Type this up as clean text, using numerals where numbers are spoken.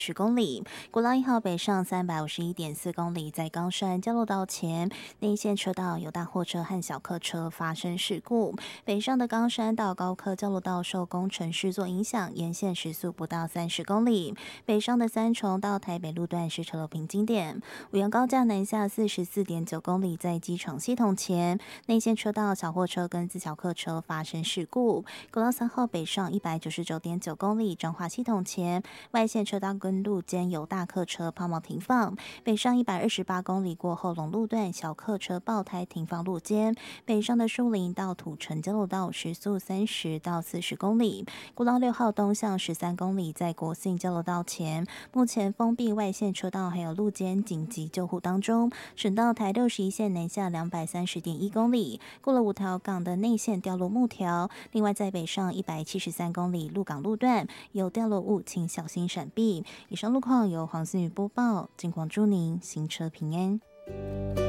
公里，国道1号北上351.4公里，在冈山交流道前内线车道有大货车和小客车发生事故。北上的冈山到高科交流道受工程施作影响，沿线时速不到30公里。北上的三重到台北路段是车流瓶颈点。五羊高架南下44.9公里，在机场系统前内线车道小货车跟自小客车发生事故。国道3号北上199.9公里，彰化系统前外线车道跟路间有大客车抛锚停放，北上128公里过后龙路段小客车爆胎停放路间，北上的树林到土城交流道时速30到40公里，国道6号东向13公里，在国信交流道前，目前封闭外线车道还有路间紧急救护当中，省道台61线南下230.1公里，过了5条港的内线掉落木条，另外在北上173公里鹿港路段有掉落物，请小心闪避。以上路况由黄思雨播报，金广祝您行车平安。